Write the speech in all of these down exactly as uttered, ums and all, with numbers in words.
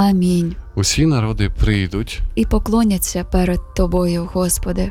Амінь. Усі народи прийдуть І поклоняться перед Тобою, Господи.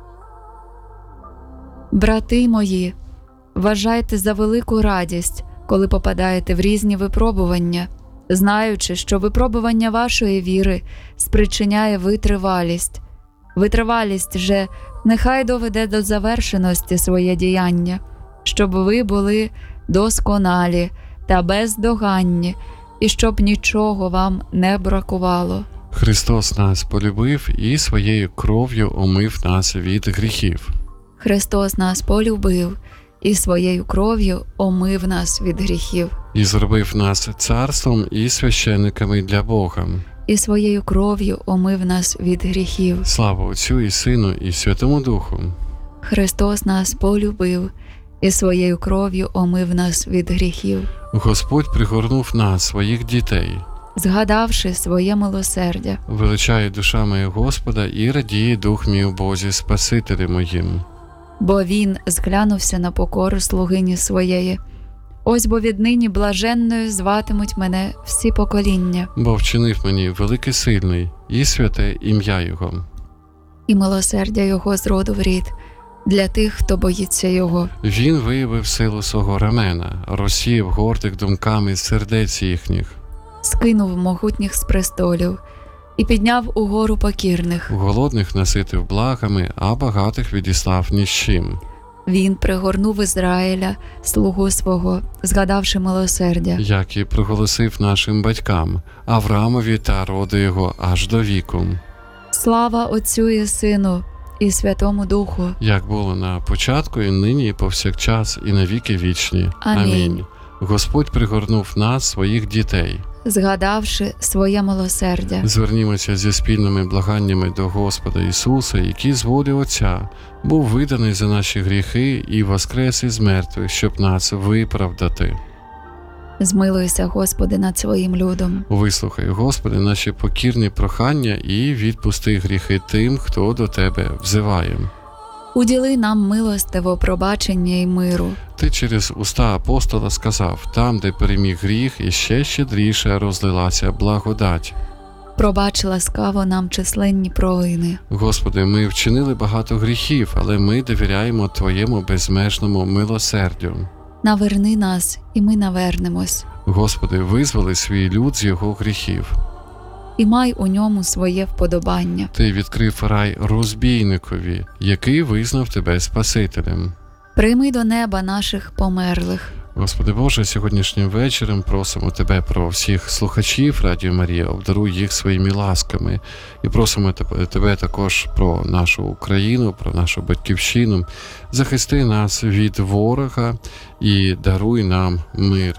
Брати мої, вважайте за велику радість, коли попадаєте в різні випробування, знаючи, що випробування вашої віри спричиняє витривалість. Витривалість же нехай доведе до завершеності своє діяння, щоб ви були досконалі та бездоганні, і щоб нічого вам не бракувало. Христос нас полюбив і своєю кров'ю омив нас від гріхів. Христос нас полюбив і своєю кров'ю омив нас від гріхів. І зробив нас царством і священниками для Бога. І своєю кров'ю омив нас від гріхів. Слава Отцю і Сину і Святому Духу. Христос нас полюбив і своєю кров'ю омив нас від гріхів. Господь пригорнув нас, своїх дітей. Згадавши своє милосердя, Величає душа моя Господа і радіє дух мій у Бозі Спасителі моїм. бо Він зглянувся на покору слугині своєї. Ось бо віднині блаженною зватимуть мене всі покоління. Бо вчинив мені великий сильний і святе ім'я Його. І милосердя Його з роду в рід для тих, хто боїться Його. Він виявив силу свого рамена, розсіяв гордих думками сердець їхніх. Скинув могутніх з престолів і підняв угору покірних. Голодних наситив благами, а багатих відіслав ні з чим. Він пригорнув Ізраїля, слугу свого, згадавши милосердя. Як і проголосив нашим батькам, Авраамові та роду його аж до віку. Слава Отцю і Сину і Святому Духу. Як було на початку, і нині, і повсякчас, і на віки вічні. Амінь. Господь пригорнув нас, своїх дітей. Згадавши своє милосердя. Звернімося зі спільними благаннями до Господа Ісуса, який з волі Отця був виданий за наші гріхи і воскрес із мертвих, щоб нас виправдати. Змилуйся, Господи, над своїм людом. Вислухай, Господи, наші покірні прохання і відпусти гріхи тим, хто до Тебе взиває. Уділи нам милостиво пробачення й миру. Ти через уста апостола сказав, там, де переміг гріх, іще щедріше розлилася благодать. Пробач ласкаво нам численні провини. Господи, ми вчинили багато гріхів, але ми довіряємо Твоєму безмежному милосердю. Наверни нас, і ми навернемось. Господи, визволи свій люд з його гріхів. І май у ньому своє вподобання. Ти відкрив рай розбійникові, який визнав Тебе Спасителем. Прийми до неба наших померлих. Господи Боже, сьогоднішнім вечором просимо Тебе про всіх слухачів Радіо Марія, обдаруй їх своїми ласками. І просимо Тебе також про нашу Україну, про нашу Батьківщину. Захисти нас від ворога і даруй нам мир.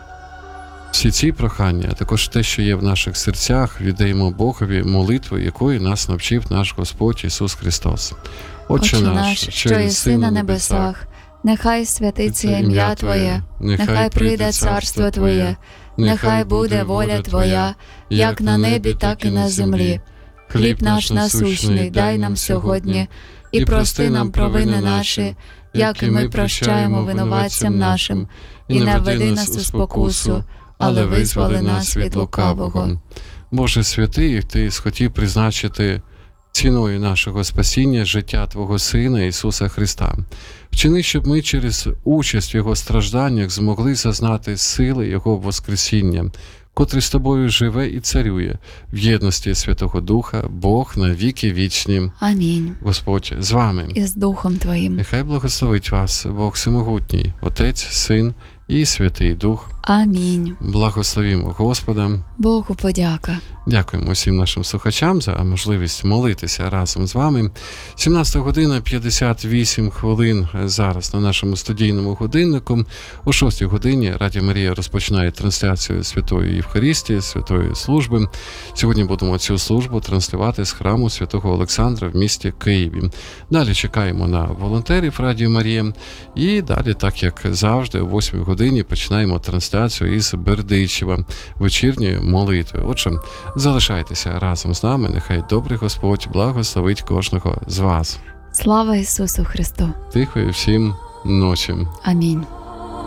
Всі ці прохання, а також те, що є в наших серцях, віддаємо Богові молитву, якої нас навчив наш Господь Ісус Христос. Отче наш, що єси на небесах, нехай святиться ім'я Твоє, нехай прийде царство Твоє, нехай буде воля Твоя, як на небі, так і на землі. Хліб наш насущний дай нам сьогодні, і прости нам провини наші, як і ми прощаємо винуватцям нашим, і не введи нас у спокусу, але визволи нас від лукавого. Боже святий, Ти схотів призначити ціною нашого спасіння життя Твого Сина Ісуса Христа. Вчини, щоб ми через участь в Його стражданнях змогли зазнати сили Його воскресіння, котрий з Тобою живе і царює в єдності Святого Духа, Бог на віки вічні. Амінь. Господь з вами. І з Духом Твоїм. Нехай благословить вас Бог Всемогутній, Отець, Син і Святий Дух. Амінь. Благословімо Господа. Богу подяка. Дякуємо всім нашим слухачам за можливість молитися разом з вами. сімнадцята година п'ятдесят вісім хвилин зараз на нашому студійному годиннику. О шостій годині Радіо Марія розпочинає трансляцію Святої Євхаристії, Святої Служби. Сьогодні будемо цю службу транслювати з храму Святого Олександра в місті Києві. Далі чекаємо на волонтерів Радіо Марія. І далі, так як завжди, о восьмій годині починаємо трансляцію із Бердичева, вечірньої молитви. Отже, залишайтеся разом з нами, нехай добрий Господь благословить кожного з вас. Слава Ісусу Христу! Тихої всім ночі! Амінь.